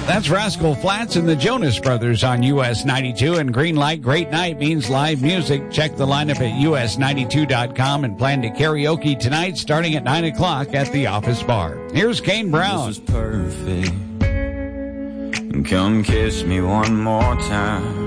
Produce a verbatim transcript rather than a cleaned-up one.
That's Rascal Flatts and the Jonas Brothers on U S ninety-two. And green light, great night means live music. Check the lineup at U S ninety-two dot com and plan to karaoke tonight starting at nine o'clock at the Office Bar. Here's Kane Brown. This is perfect. Come kiss me one more time.